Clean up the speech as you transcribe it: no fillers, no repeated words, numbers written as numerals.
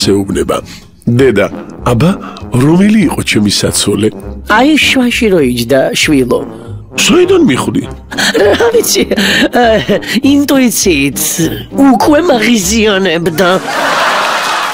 ეუბნება. დედა, აბა, რომელი იყო ჩემი საცოლე? აი შვაში რო იჯდა შვილო. საიდან მიხვდი? რა ვიცი, ინტუიციით უკვე მაგიზიანებდა.